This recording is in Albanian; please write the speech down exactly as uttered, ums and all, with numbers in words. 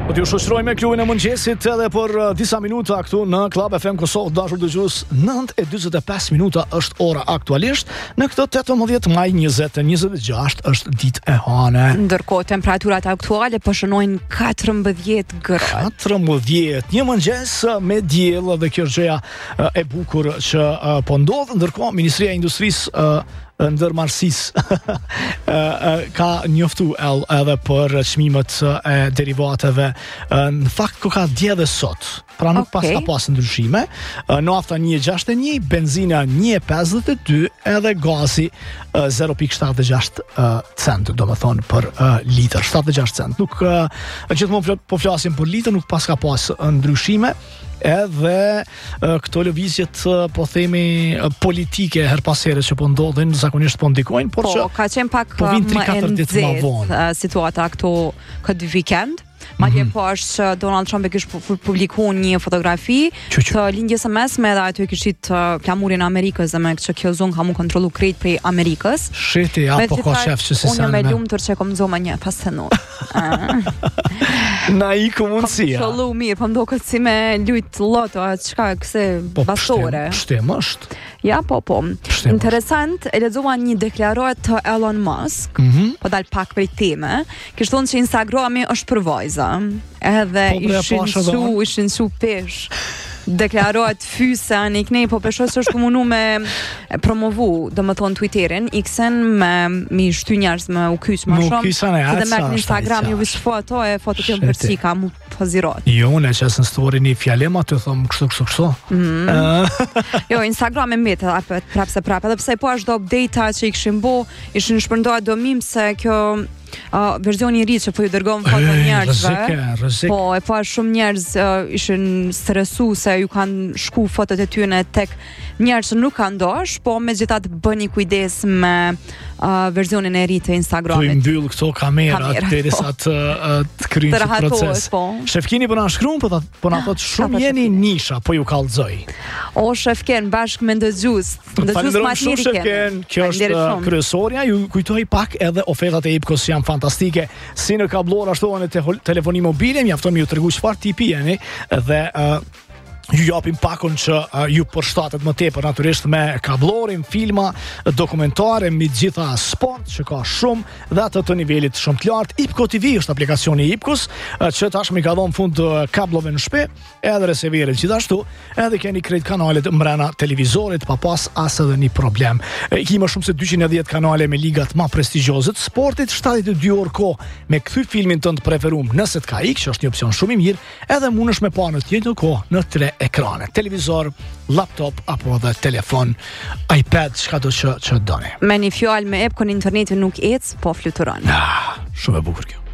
Po t'ju shoqëroj me klubin e mëngjesit edhe për uh, disa minuta këtu në Club F M Kosovë, dashur dëgjues. nëntë e dyzet e pesë minuta është ora aktualisht në këtë tetëmbëdhjetë maj njëzet e njëzet e gjashtë është ditë e hane. Ndërkohë temperaturat aktuale po shënojnë katërmbëdhjetë gradë. katërmbëdhjetë, një mëngjes me diell dhe kjo është gjëja uh, e bukur që uh, po ndodh. Ndërkohë Ministria e Industrisë uh, ndërmarrësisë ka njoftu edhe për çmimet e derivateve. Në fakt ko ka dje dhe sot, pra nuk okay. pas ka pas ndryshime. Nafta një e gjashtëdhjetë e një, benzina një e pesëdhjetë e dy, edhe gazi zero pikë shtatëdhjetë e gjashtë cent, do më thonë për litër, shtatëdhjetë e gjashtë cent. Nuk gjithmonë po flasim për litër, nuk pas ka pas ndryshime. Edhe këto lëvizjet po themi politike her pas here që po ndodhin zakonisht po ndikojnë, por po, që ka qenë pak po vin tri katër më ditë më vonë situata këtu këtë weekend. Madje mm-hmm. po është që Donald Trump e kishte publikuar një fotografi që, që. të lindjes së mesme dhe aty e kishit flamurin e Amerikës dhe me që kjo zonë ka mu kontrollu krejt prej Amerikës. Shiti, apo ka qef që si unë me lumtur që kom zoma një pas të nuk. Na i komunësia. Po shëllu mirë, po mdo këtë si me lujt loto, atë qka këse po, bastore. Shtem është. Ja, po, po. Shtem interesant, e lexova një deklarat të Elon Musk, mm-hmm. po dal pak prej teme, kishtë thonë që Instagrami është për vajza. Edhe ishin su, ishin su pesh deklarohet fysa në iknej, po peshos është komunu me promovu, do më thonë Twitterin, X-en me mi shty njerës me u kyç ma shumë, edhe me në Instagram ju vishë foto e foto të më përsi ka mu pozirat. Jo, ne që esë në story një fjallema të thëmë kështu, kështu, kështu. Mm. Uh. Jo, Instagram e mbetë, prapë se prapë, edhe pse po është do update-a që i këshim bo, ishin shpërndoa do mim se kjo Uh, verzioni i ri që po ju dërgojmë foto njerëzve. Po, e pa shumë njerëz uh, ishin stresu se ju kanë shku fotot e tyne tek njerëz që nuk kanë dosh, po megjithatë bëni kujdes me uh, verzionin e ri të Instagramit. Po i mbyll këto kamerat derisa të të kryejnë këtë proces. Po. Shefkini po na shkruan, po po na thot shumë jeni nisha, po ju kallzoj. O Shefken bashkë me ndëgjues, ndëgjues më të mirë. Kjo është kryesorja, ju kujtoj pak edhe ofertat e Ipkos janë fantastike, si në kablor ashtu në te telefoni mobile, mjafton mi ju tregu çfarë tipi jeni dhe uh, ju japim pakon që uh, ju përshtatet më tepër natyrisht me kablorin, filma, dokumentare, me gjitha sport që ka shumë dhe atë të nivelit shumë të lartë. Ipko T V është aplikacioni i Ipkos uh, që tashmë i ka dhënë fund uh, kablove në shtëpi, edhe reseviret gjithashtu, edhe keni krejt kanalet mbrana televizorit pa pas as edhe një problem. E, ki më shumë se dyqind e dhjetë kanale me ligat ma prestigjioze të sportit, shtatëdhjetë e dy orë kohë me kthy filmin tënd të preferuar nëse të ka ikë, që është një opsion shumë i mirë, edhe mundesh me pa në të njëjtën kohë në tre ekrane, televizor, laptop apo edhe telefon, iPad, çka do që që doni. Me një fjalë me epkon interneti nuk ec, po fluturon. Ah, shumë e bukur kjo.